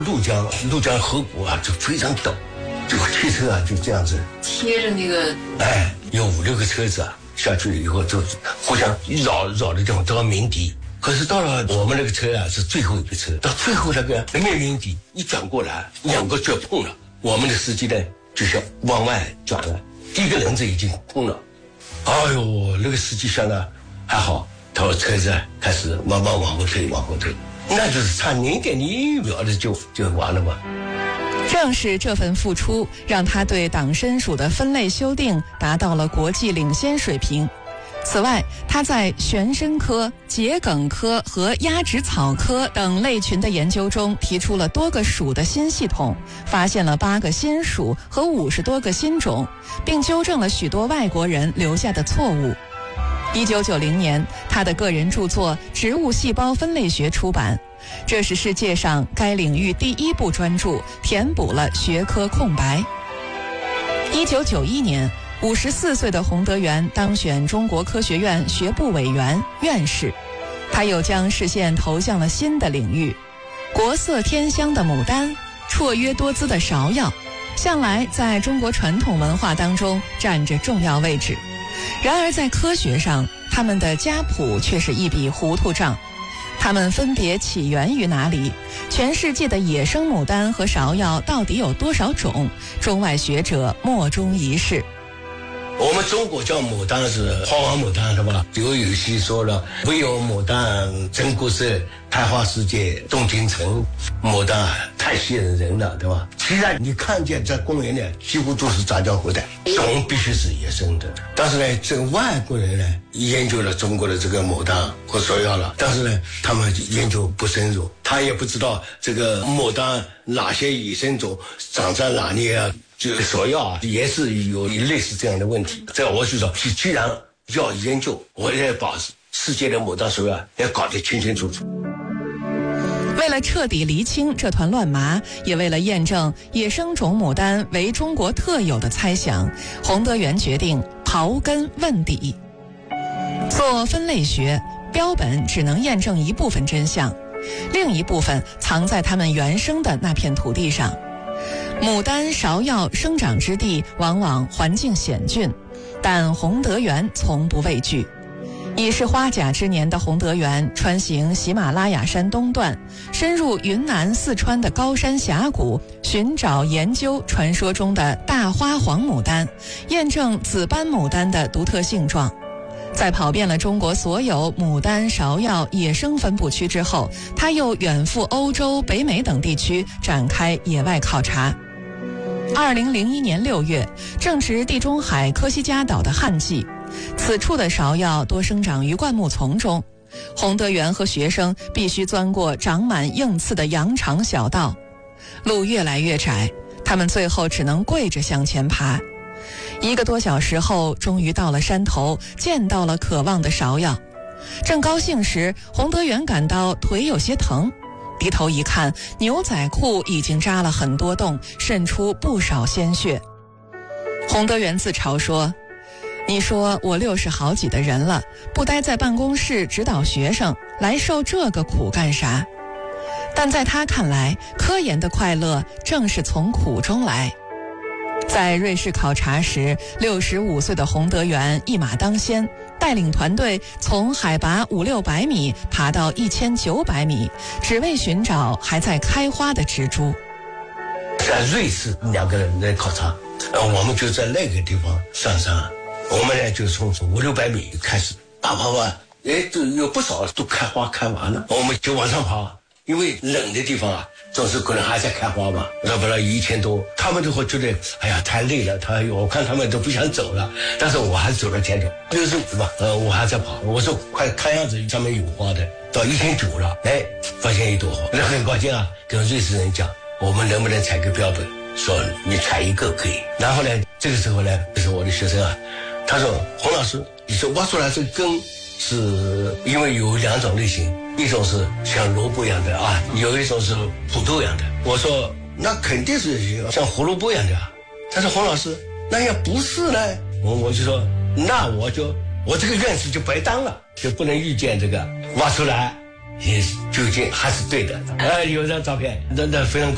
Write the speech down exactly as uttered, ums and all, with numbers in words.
怒江怒江河谷啊，就非常陡，这个汽车啊就这样子贴着那个， 哎，有五六个车子啊下去了以后，就互相绕绕的地方都要鸣笛。可是到了我们那个车啊是最后一个车，到最后那个没鸣笛，一转过来，两个就碰了。我们的司机呢就想往外转了，第一个轮子已经碰了。哎呦，那个司机想的还好，他说车子开始慢慢往后退，往后退。那就是差零点零一秒的就就完了嘛。 正是这份付出，让他对党参属的分类修订达到了国际领先水平。此外，他在玄参科、桔梗科和鸭跖草科等类群的研究中提出了多个属的新系统，发现了八个新属和五十多个新种，并纠正了许多外国人留下的错误。一九九零年，他的个人著作《植物细胞分类学》出版，这是世界上该领域第一部专著，填补了学科空白。一九九一年，五十四岁的洪德元当选中国科学院学部委员、院士，他又将视线投向了新的领域。国色天香的牡丹，绰约多姿的芍药，向来在中国传统文化当中占着重要位置。然而在科学上，他们的家谱却是一笔糊涂账。它们分别起源于哪里？全世界的野生牡丹和芍药到底有多少种？中外学者莫衷一是。 我们中国叫牡丹是花王牡丹，是吧？有有戏说了，唯有牡丹真国色，开花世界动京城。牡丹太吸引人了，对吧？其实你看见在公园里几乎都是杂交后代，种必须是野生的。但是呢，这个外国人呢研究了中国的这个牡丹和芍药了，但是呢，他们研究不深入，他也不知道这个牡丹哪些野生种长在哪里啊。这个芍药啊，也是有类似这样的问题。这我就说，既然要研究，我也把世界的牡丹芍药要搞得清清楚楚。 为了彻底厘清这团乱麻，也为了验证野生种牡丹为中国特有的猜想，洪德元决定刨根问底。做分类学，标本只能验证一部分真相，另一部分藏在它们原生的那片土地上。牡丹、芍药生长之地往往环境险峻，但洪德元从不畏惧。已是花甲之年的洪德元穿行喜马拉雅山东段，深入云南、四川的高山峡谷，寻找研究传说中的大花黄牡丹，验证紫斑牡丹的独特性状。在跑遍了中国所有牡丹、芍药野生分布区之后，他又远赴欧洲、北美等地区展开野外考察。二零零一年六月，正值地中海科西嘉岛的旱季，此处的芍药多生长于灌木丛中，洪德元和学生必须钻过长满硬刺的羊肠小道，路越来越窄，他们最后只能跪着向前爬。一个多小时后，终于到了山头，见到了渴望的芍药。正高兴时，洪德元感到腿有些疼，低头一看，牛仔裤已经扎了很多洞，渗出不少鲜血。洪德元自嘲说：“你说我六十好几的人了，不待在办公室指导学生，来受这个苦干啥？”但在他看来，科研的快乐正是从苦中来。在瑞士考察时，六十五岁的洪德元一马当先，带领团队从海拔五六百米爬到一千九百米，只为寻找还在开花的植株。 在瑞士两个人来考察，呃，我们就在那个地方上山，我们呢就从五六百米开始爬爬爬，哎，就有不少都开花开完了，我们就往上爬，因为冷的地方啊。总是可能还在开花嘛，要不然一千多，他们就会觉得，哎呀，太累了。他我看他们都不想走了，但是我还是走了前头，六十五吧，呃，我还在跑。我说快看样子上面有花的，到一千九了，哎，发现一朵花，那很高兴啊，跟瑞士人讲，我们能不能采个标本？说你采一个可以。然后呢，这个时候呢，就是我的学生啊，他说洪老师，你说挖出来这个根是因为有两种类型。一种是像萝卜一样的啊，有一种是土豆一样的。我说那肯定是像胡萝卜一样的。他说洪老师，那要不是呢？我我就说那我就我这个院士就白当了，就不能预见这个挖出来，也究竟还是对的。哎，有张照片，真的非常。